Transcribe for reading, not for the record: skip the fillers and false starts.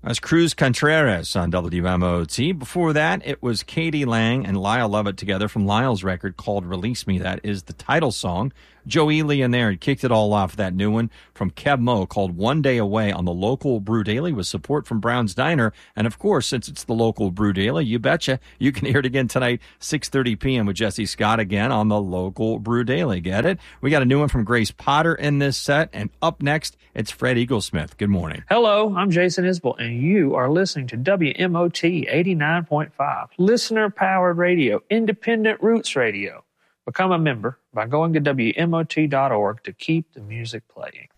That's Cruz Contreras on WMOT. Before that, it was Katie Lang and Lyle Lovett together from Lyle's record called Release Me. That is the title song. Joey Leonard kicked it all off, that new one from Keb Mo called One Day Away on the local Brew Daily with support from Brown's Diner. And of course, since it's the local Brew Daily, you betcha you can hear it again tonight, 6:30 p.m. with Jesse Scott again on the local Brew Daily. Get it? We got a new one from Grace Potter in this set. And up next, it's Fred Eaglesmith. Good morning. Hello, I'm Jason Isbell, and you are listening to WMOT 89.5, listener-powered radio, independent roots radio. Become a member by going to WMOT.org to keep the music playing.